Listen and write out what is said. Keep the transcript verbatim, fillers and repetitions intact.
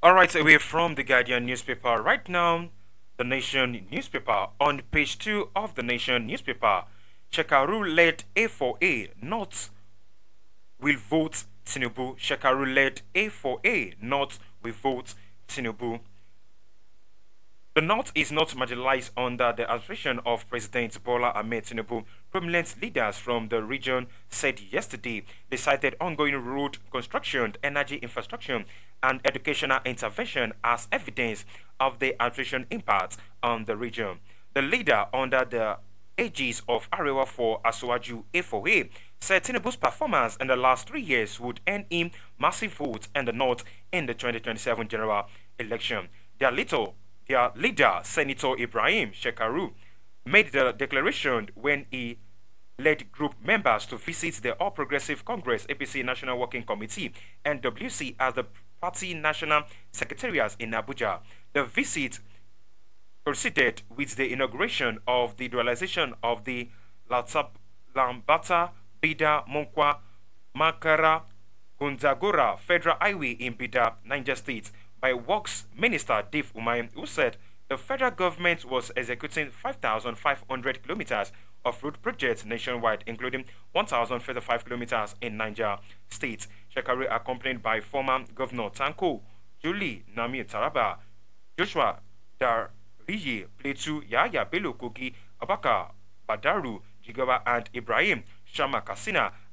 All right, away from the Guardian newspaper right now, the Nation newspaper on page two of the Nation newspaper, Shekaru led A four A not will vote Tinubu. Shekaru led A four A not will vote Tinubu. The North is not marginalized under the administration of President Bola Ahmed Tinubu. Prominent leaders from the region said yesterday they cited ongoing road construction, energy infrastructure, and educational intervention as evidence of the administration impact on the region. The leader under the aegis of Arewa for Asuaju A four A said Tinubu's performance in the last three years would earn him massive votes in the North in the twenty twenty-seven general election. Their little their leader, Senator Ibrahim Shekaru, made the declaration when he led group members to visit the All Progressive Congress A P C National Working Committee N W C as the party national secretariat in Abuja. The visit proceeded with the inauguration of the dualization of the Latab- Lambata Bida Monkwa Makara Gunzagora Federal Highway in Bida, Niger State, by Works Minister Dave Umayan, who said the federal government was executing five thousand five hundred kilometers of road projects nationwide, including one thousand thirty-five kilometers in Niger State. Shekari, accompanied by former Governor Tanko, Julie Nami Taraba, Joshua Dariye, Plateau, Yaya Bello Kogi, Abaka Badaru, Jigawa, and Ibrahim Shama Kasina,